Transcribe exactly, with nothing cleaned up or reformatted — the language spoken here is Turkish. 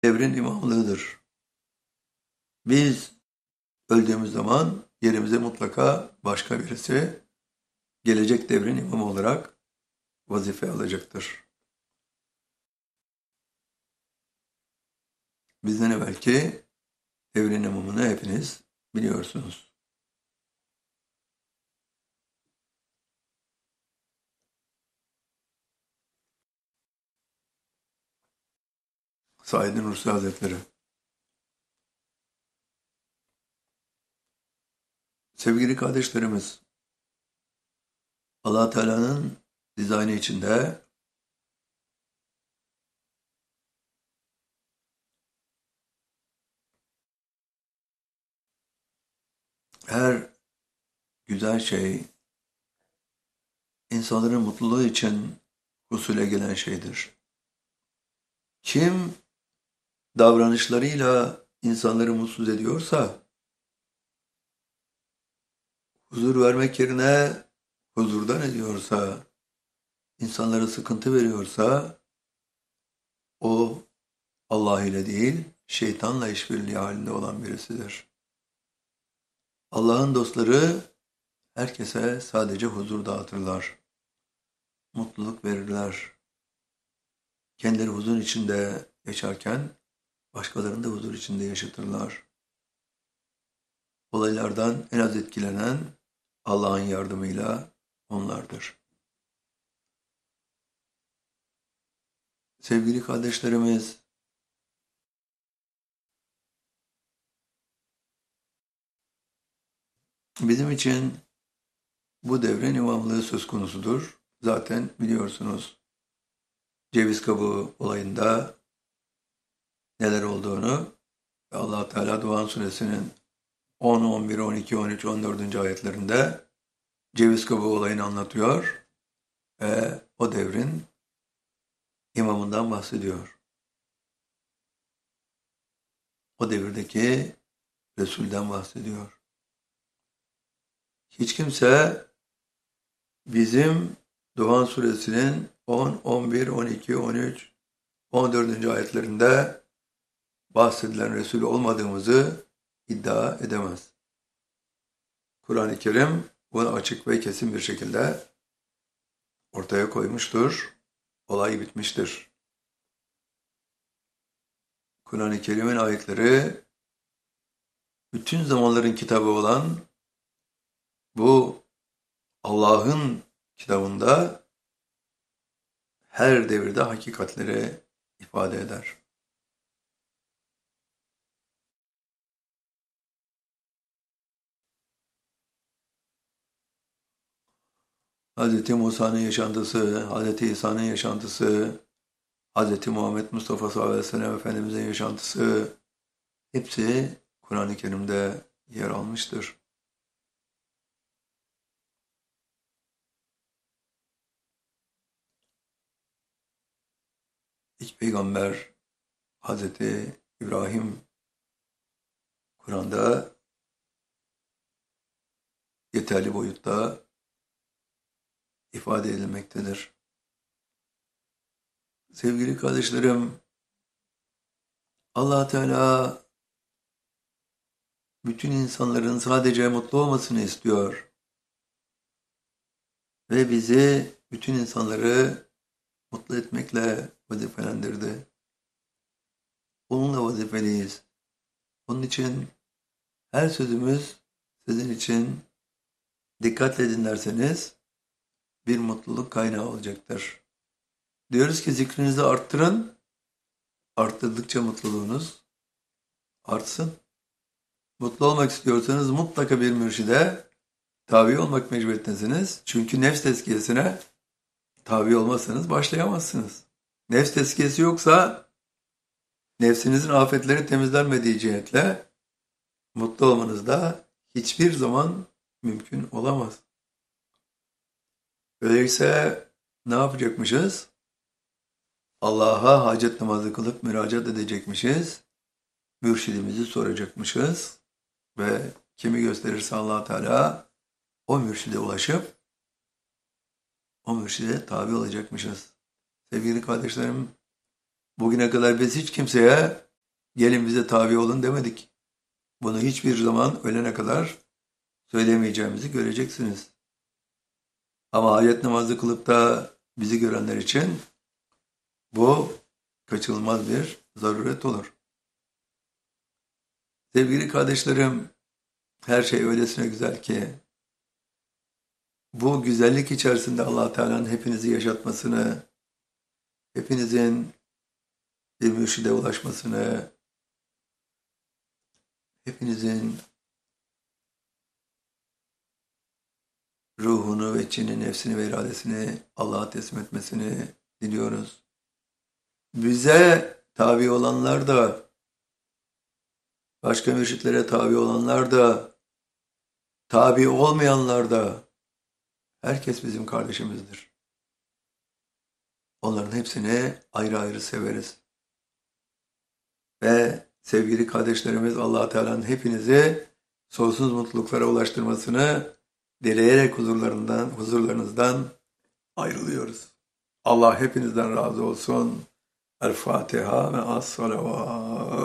devrin imamlığıdır. Biz öldüğümüz zaman yerimize mutlaka başka birisi gelecek devrin imamı olarak vazife alacaktır. Bizden evvelki devrin imamını hepiniz biliyorsunuz. Said Nursi Hazretleri. Sevgili kardeşlerimiz, Allah Teala'nın dizaynı içinde her güzel şey insanların mutluluğu için husule gelen şeydir. Kim davranışlarıyla insanları mutsuz ediyorsa, huzur vermek yerine huzurdan ediyorsa, insanlara sıkıntı veriyorsa, o Allah ile değil, şeytanla işbirliği halinde olan birisidir. Allah'ın dostları herkese sadece huzur dağıtırlar, mutluluk verirler. Kendileri huzur içinde yaşarken, başkalarını da huzur içinde yaşatırlar. Olaylardan en az etkilenen Allah'ın yardımıyla onlardır. Sevgili kardeşlerimiz, bizim için bu devrin imamlığı söz konusudur. Zaten biliyorsunuz ceviz kabuğu olayında neler olduğunu Allah Teala Duhan Suresinin on, on bir, on iki, on üç, on dördüncü ayetlerinde ceviz kabuğu olayını anlatıyor ve o devrin imamından bahsediyor. O devirdeki Resul'den bahsediyor. Hiç kimse bizim Duhan Suresinin on, on bir, on iki, on üç, on dördüncü ayetlerinde bahsedilen Resul olmadığımızı iddia edemez. Kur'an-ı Kerim bunu açık ve kesin bir şekilde ortaya koymuştur. Olay bitmiştir. Kur'an-ı Kerim'in ayetleri bütün zamanların kitabı olan bu Allah'ın kitabında her devirde hakikatleri ifade eder. Hazreti Musa'nın yaşantısı, Hazreti İsa'nın yaşantısı, Hazreti Muhammed Mustafa sallallahu aleyhi ve sellem Efendimiz'in yaşantısı hepsi Kur'an-ı Kerim'de yer almıştır. İlk peygamber Hazreti İbrahim Kur'an'da yeterli boyutta ifade edilmektedir. Sevgili kardeşlerim, Allah Teala bütün insanların sadece mutlu olmasını istiyor ve bizi bütün insanları mutlu etmekle vazifelendirdi. Onunla vazifeliyiz. Onun için her sözümüz sizin için dikkatle dinlerseniz bir mutluluk kaynağı olacaktır. Diyoruz ki zikrinizi arttırın, arttırdıkça mutluluğunuz artsın. Mutlu olmak istiyorsanız mutlaka bir mürşide tabi olmak mecburiyetindesiniz. Çünkü nefs tezkiyesine tabi olmazsanız başlayamazsınız. Nefs tezkiyesi yoksa nefsinizin afetleri temizlenmediği cihetle mutlu olmanız da hiçbir zaman mümkün olamaz. Öyleyse ne yapacakmışız? Allah'a hacet namazı kılıp müracaat edecekmişiz. Mürşidimizi soracakmışız. Ve kimi gösterirse Allah Teala o mürşide ulaşıp o mürşide tabi olacakmışız. Sevgili kardeşlerim, bugüne kadar biz hiç kimseye gelin bize tabi olun demedik. Bunu hiçbir zaman ölene kadar söylemeyeceğimizi göreceksiniz. Ama ayet namazı kılıp da bizi görenler için bu kaçınılmaz bir zaruret olur. Sevgili kardeşlerim, her şey öylesine güzel ki bu güzellik içerisinde Allah Teala'nın hepinizi yaşatmasını, hepinizin bir mürşide ulaşmasını, hepinizin ruhunu ve içini, nefsini ve iradesini Allah'a teslim etmesini diliyoruz. Bize tabi olanlar da, başka mürşitlere tabi olanlar da, tabi olmayanlar da, herkes bizim kardeşimizdir. Onların hepsini ayrı ayrı severiz. Ve sevgili kardeşlerimiz, Allah Teala'nın hepinizi sonsuz mutluluklara ulaştırmasını dileyerek huzurlarından, huzurlarınızdan ayrılıyoruz. Allah hepinizden razı olsun. El Fatiha ve as-salavat.